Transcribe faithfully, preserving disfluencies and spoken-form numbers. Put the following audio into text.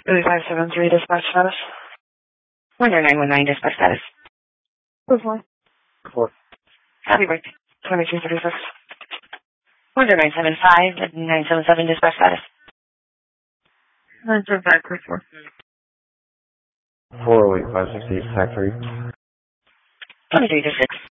five seven three dispatch status. one zero nine one nine dispatch status. Who's one? Four. Happy birthday. twenty-two thirty-six. one zero nine seven five nine seven seven dispatch status. nine seven five three four. four oh eight five six eight factory. twenty-three to six.